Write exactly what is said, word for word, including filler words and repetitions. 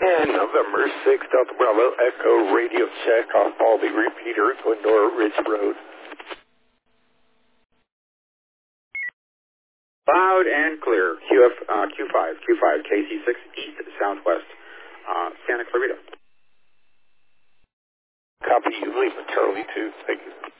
And November sixth, Delta Bravo Echo radio check on Baldy repeater, Glendora Ridge Road. Loud and clear. Q F, uh, Q five, Q five, K C six, east, southwest, uh, Santa Clarita. Copy you, Lima Charlie two. Thank you.